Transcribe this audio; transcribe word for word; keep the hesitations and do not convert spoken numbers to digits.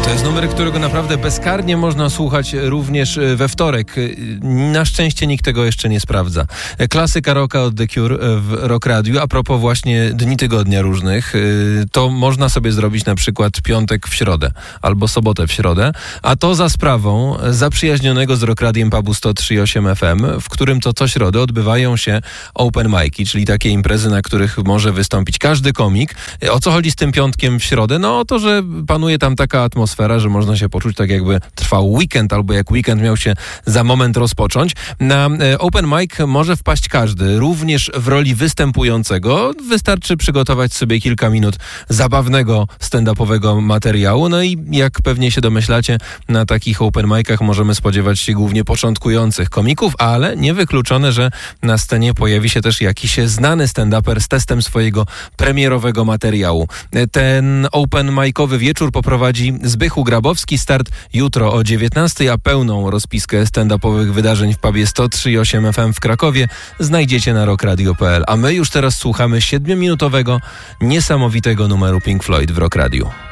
To jest numer, którego naprawdę bezkarnie można słuchać również we wtorek. Na szczęście nikt tego jeszcze nie sprawdza. Klasyka rocka od The Cure w Rock Radio. A propos właśnie dni tygodnia różnych, to można sobie zrobić na przykład piątek w środę albo sobotę w środę, a to za sprawą zaprzyjaźnionego z Rock Radiem pubu sto trzy i osiem F M, w którym to co środę odbywają się open mic'i, czyli takie imprezy, na których może wystąpić każdy komik. O co chodzi z tym piątkiem w środę? No o to, że panuje tam taka atmosfera, że można się poczuć tak, jakby trwał weekend, albo jak weekend miał się za moment rozpocząć. Na open mic może wpaść każdy, również w roli występującego. Wystarczy przygotować sobie kilka minut zabawnego, stand-upowego materiału. No i jak pewnie się domyślacie, na takich open micach możemy spodziewać się głównie początkujących komików, ale niewykluczone, że na scenie pojawi się też jakiś znany stand-uper z testem swojego premierowego materiału. Ten open micowy wieczór poprowadzi Zbychu Grabowski. Start jutro o dziewiętnastej, a pełną rozpiskę stand-upowych wydarzeń w pubie sto trzy i osiem F M w Krakowie znajdziecie na rock radio kropka p l. A my już teraz słuchamy siedmiominutowego, niesamowitego numeru Pink Floyd w Rock Radio.